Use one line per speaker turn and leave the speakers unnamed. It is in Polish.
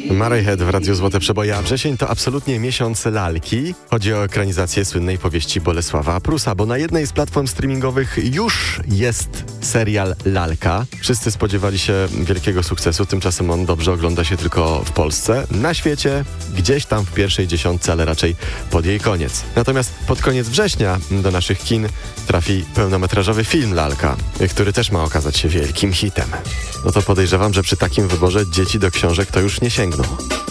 Maryhead w Radiu Złote Przeboje, a wrzesień to absolutnie miesiąc lalki. Chodzi o ekranizację słynnej powieści Bolesława Prusa, bo na jednej z platform streamingowych już jest serial Lalka. Wszyscy spodziewali się wielkiego sukcesu, tymczasem on dobrze ogląda się tylko w Polsce. Na świecie gdzieś tam w pierwszej dziesiątce, ale raczej pod jej koniec. Natomiast pod koniec września do naszych kin trafi pełnometrażowy film Lalka, który też ma okazać się wielkim hitem. No to podejrzewam, że przy takim wyborze dzieci do książek to już nie sięgną.